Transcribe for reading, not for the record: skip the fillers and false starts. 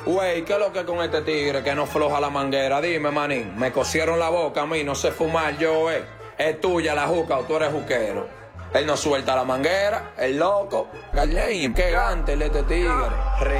Güey, ¿qué es lo que con este tigre que no floja la manguera? Dime, manín, me cosieron la boca a mí, no sé fumar yo, Es tuya la juca o tú eres juquero. Él no suelta la manguera, el loco. Gallein, qué gante este tigre.